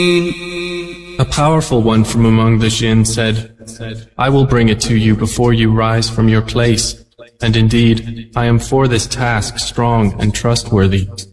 A powerful one from among the jinn said, I will bring it to you before you rise from your place, and indeed, I am for this task strong and trustworthy.